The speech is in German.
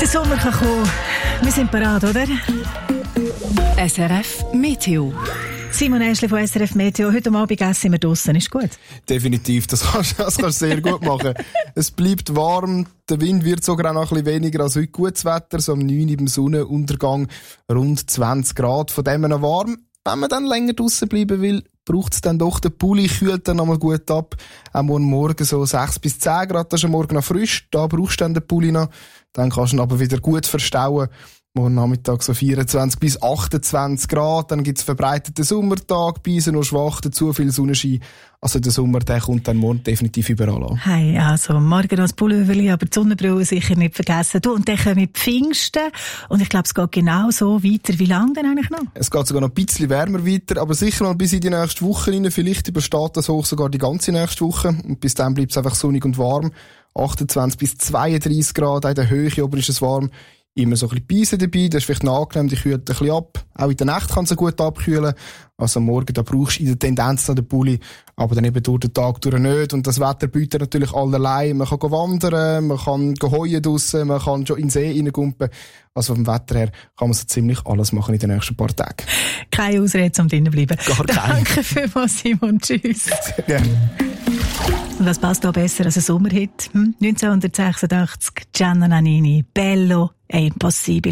Der Sommer kann kommen. Wir sind bereit, oder? SRF Meteo. Simon Äschli von SRF Meteo. Heute Abend essen wir draussen. Ist gut? Definitiv, das kannst du sehr gut machen. Es bleibt warm, der Wind wird sogar auch noch ein bisschen weniger als heute. Gutes Wetter, so um 9 Uhr beim Sonnenuntergang, rund 20 Grad. Von dem noch warm. Wenn man dann länger draussen bleiben will, braucht es dann doch den Pulli, kühlt dann nochmal gut ab. Auch morgen so 6 bis 10 Grad, das ist morgen noch frisch. Da brauchst du dann den Pulli noch. Dann kannst du ihn aber wieder gut verstauen. Morgen Nachmittag so 24 bis 28 Grad. Dann gibt's verbreiteten Sommertag, Beise nur schwach, zu viel Sonnenschein. Also der Sommer, der kommt dann morgen definitiv überall an. Hey, also morgen noch das Pullover, aber die Sonnenbrille sicher nicht vergessen. Du, und dann kommen die Pfingsten. Und ich glaube, es geht genau so weiter. Wie lange denn eigentlich noch? Es geht sogar noch ein bisschen wärmer weiter, aber sicher mal bis in die nächste Woche rein. Vielleicht übersteht das hoch sogar die ganze nächste Woche. Und bis dann bleibt es einfach sonnig und warm. 28 bis 32 Grad, in der Höhe oben ist es warm. Immer so ein bisschen Beise dabei, das ist vielleicht noch angenehm, die kühlt ein bisschen ab. Auch in der Nacht kann sie gut abkühlen. Also am Morgen, da brauchst du in der Tendenz noch den Pulli, aber dann eben durch den Tag durch nicht. Und das Wetter bietet natürlich allerlei. Man kann wandern, man kann heuen draussen, man kann schon in den See reingumpen. Also vom Wetter her kann man so ziemlich alles machen in den nächsten paar Tagen. Keine Ausrede, um drinnen zu bleiben. Gar keine. Danke vielmals, Simon. Tschüss. Sehr gerne. Und was passt da besser als ein Sommerhit? 1986, Gianna Nannini, Bello e Impossibile.